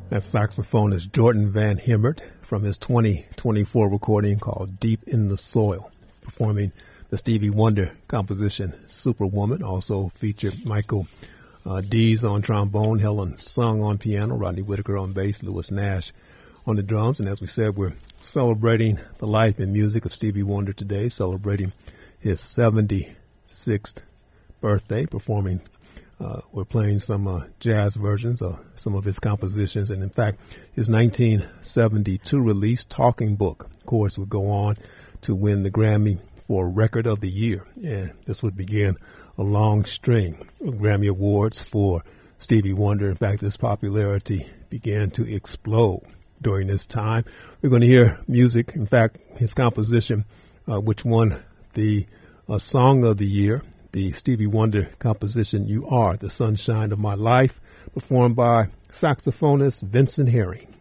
That saxophonist Jordan Van Hemert from his 2024 recording called Deep in the Soil, performing the Stevie Wonder composition Superwoman. Also featured Michael Dees on trombone, Helen Sung on piano, Rodney Whitaker on bass, Lewis Nash on the drums. And as we said, we're celebrating the life and music of Stevie Wonder today, celebrating his 76th birthday, performing. We're playing some jazz versions of some of his compositions. And in fact, his 1972 release, Talking Book, of course, would go on to win the Grammy for Record of the Year. And this would begin a long string of Grammy Awards for Stevie Wonder. In fact, his popularity began to explode during this time. We're going to hear music, in fact, his composition, which won the Song of the Year, the Stevie Wonder composition, You Are the Sunshine of My Life, performed by saxophonist Vincent Herring.